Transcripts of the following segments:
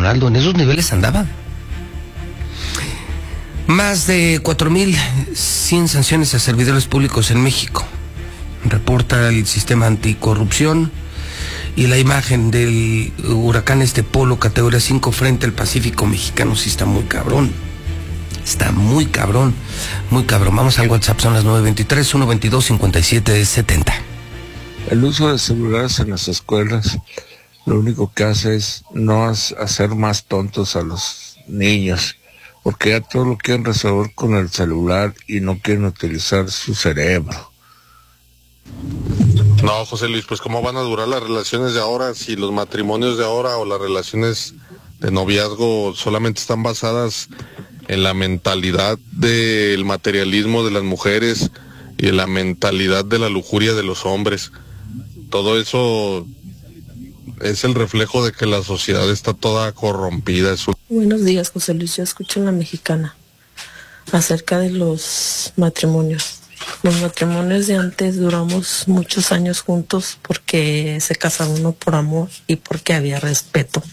Ronaldo, en esos niveles andaba. Más de 4,100 sanciones a servidores públicos en México, reporta el sistema anticorrupción. Y la imagen del huracán Polo categoría 5 frente al Pacífico mexicano sí está muy cabrón. Está muy cabrón, muy cabrón. Vamos al WhatsApp, son las 9:23, 122-5770. El uso de celulares en las escuelas lo único que hace es no hacer más tontos a los niños, porque ya todo lo quieren resolver con el celular y no quieren utilizar su cerebro. No, José Luis, pues ¿cómo van a durar las relaciones de ahora si los matrimonios de ahora o las relaciones de noviazgo solamente están basadas en la mentalidad del materialismo de las mujeres y en la mentalidad de la lujuria de los hombres? Todo eso es el reflejo de que la sociedad está toda corrompida. Buenos días, José Luis. Yo escucho en La Mexicana acerca de los matrimonios. Los matrimonios de antes duramos muchos años juntos porque se casaba uno por amor y porque había respeto.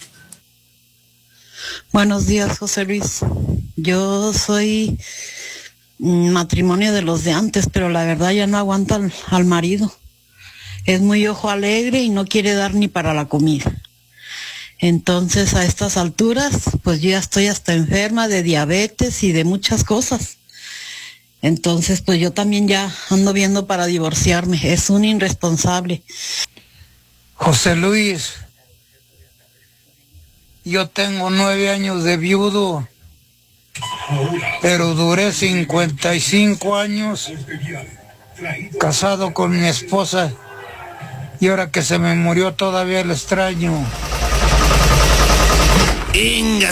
Buenos días, José Luis. Yo soy matrimonio de los de antes, pero la verdad ya no aguanta al marido. Es muy ojo alegre y no quiere dar ni para la comida. Entonces, a estas alturas, pues yo ya estoy hasta enferma de diabetes y de muchas cosas. Entonces, pues yo también ya ando viendo para divorciarme. Es un irresponsable. José Luis, yo tengo 9 años de viudo, pero duré 55 años casado con mi esposa y ahora que se me murió todavía la extraño.